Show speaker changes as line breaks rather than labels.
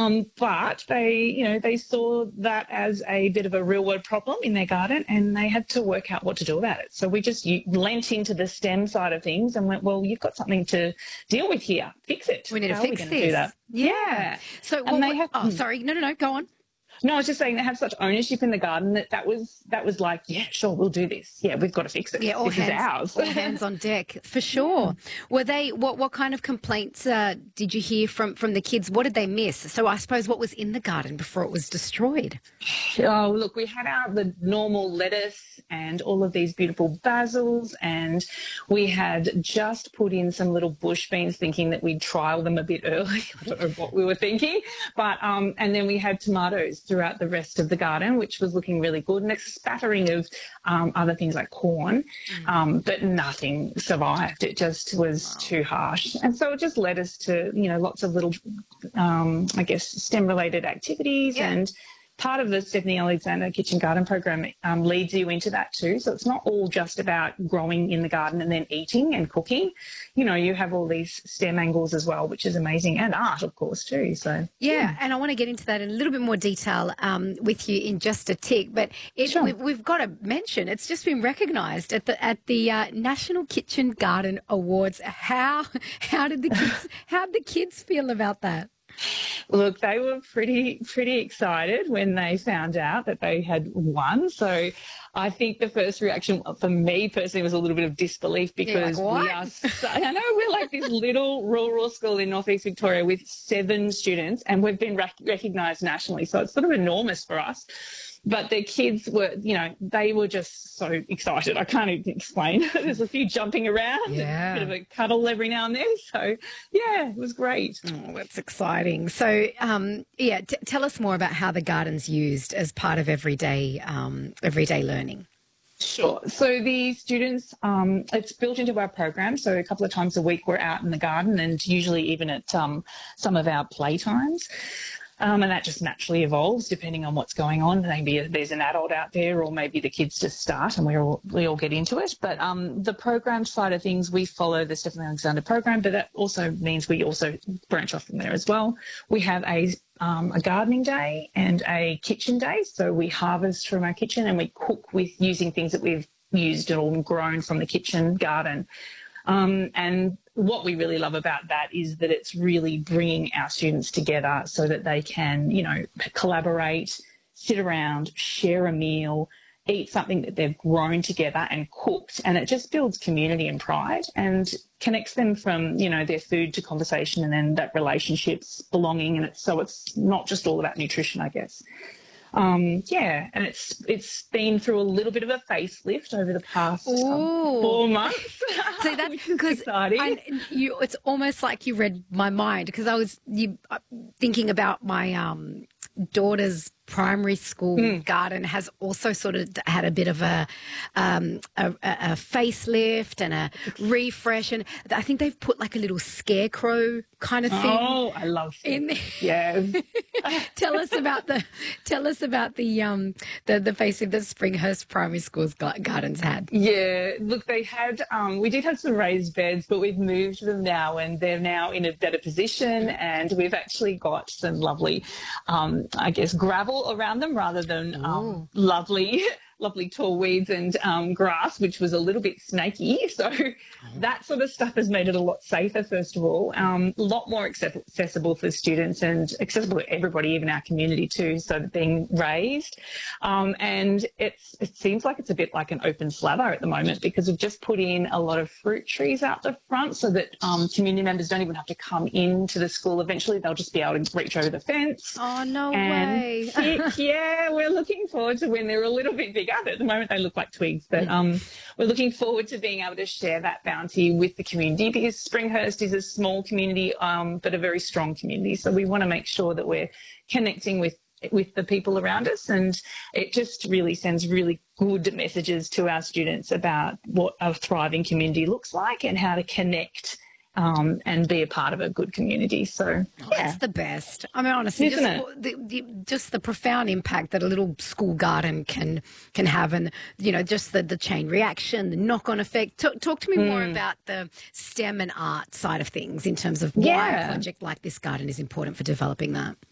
But they saw that as a bit of a real world problem in their garden, and they had to work out what to do about it. So we just lent into the STEM side of things and went, well, you've got something to deal with here. Fix it.
We need to
How are we
fix
going to do
this.
that?
Yeah. So,
And they have.
oh, sorry. No, go on.
No, I was just saying they have such ownership in the garden that was like, yeah, sure, we'll do this. Yeah, we've got to fix it.
Yeah,
this is ours.
all hands on deck, for sure. Were they, what kind of complaints did you hear from the kids? What did they miss? So I suppose what was in the garden before it was destroyed?
Oh, look, we had the normal lettuce and all of these beautiful basils, and we had just put in some little bush beans thinking that we'd trial them a bit early. I don't know what we were thinking. But, and then we had tomatoes throughout the rest of the garden, which was looking really good, and a spattering of other things like corn, but nothing survived. It just was too harsh. And so it just led us to, lots of little, STEM-related activities.
Yeah.
And part of the Stephanie Alexander Kitchen Garden program leads you into that too. So it's not all just about growing in the garden and then eating and cooking. You have all these STEM angles as well, which is amazing, and art, of course, too. So
yeah, and I want to get into that in a little bit more detail with you in just a tick. But
Sure.
we've got to mention it's just been recognised at the National Kitchen Garden Awards. How did the kids feel about that?
Look, they were pretty excited when they found out that they had won. So I think the first reaction for me personally was a little bit of disbelief, because I know we're like this little rural school in Northeast Victoria with 7 students, and we've been recognised nationally. So it's sort of enormous for us. But their kids were, they were just so excited. I can't even explain. There's a few jumping around, a bit of a cuddle every now and then. So, yeah, it was great.
Oh, that's exciting. So, tell us more about how the garden's used as part of everyday learning.
Sure. So the students, it's built into our program. So a couple of times a week we're out in the garden, and usually even at some of our playtimes. And that just naturally evolves depending on what's going on. Maybe there's an adult out there, or maybe the kids just start and we all get into it. But the program side of things, we follow the Stephanie Alexander program, but that also means we also branch off from there as well. We have a gardening day and a kitchen day. So we harvest from our kitchen and we cook with using things that we've used or grown from the kitchen garden. And what we really love about that is that it's really bringing our students together so that they can, collaborate, sit around, share a meal, eat something that they've grown together and cooked. And it just builds community and pride and connects them from, their food to conversation, and then that relationships, belonging. And so it's not just all about nutrition, I guess. And it's been through a little bit of a facelift over the past 4 months.
So that's because it's almost like you read my mind, because I was thinking about my daughter's primary school garden has also sort of had a bit of a facelift and a refresh, and I think they've put like a little scarecrow kind of thing.
Oh, I love it. Yeah.
Tell us about the facelift that Springhurst Primary School's gardens had.
Yeah, look, they had we did have some raised beds, but we've moved them now, and they're now in a better position, and we've actually got some lovely gravel around them rather than lovely tall weeds and grass, which was a little bit snaky. So that sort of stuff has made it a lot safer, first of all, a lot more accessible for students and accessible to everybody, even our community too, so being raised. And it seems like it's a bit like an open slather at the moment, because we've just put in a lot of fruit trees out the front so that community members don't even have to come into the school. Eventually they'll just be able to reach over the fence.
Oh, no way.
Yeah, we're looking forward to when they're a little bit bigger. At the moment they look like twigs, but we're looking forward to being able to share that bounty with the community, because Springhurst is a small community but a very strong community. So we want to make sure that we're connecting with the people around us, and it just really sends really good messages to our students about what a thriving community looks like and how to connect and be a part of a good community. So,
That's the best. I mean, honestly, just the profound impact that a little school garden can have, and, just the chain reaction, the knock-on effect. Talk to me more about the STEM and art side of things in terms of why a project like this garden is important for developing that.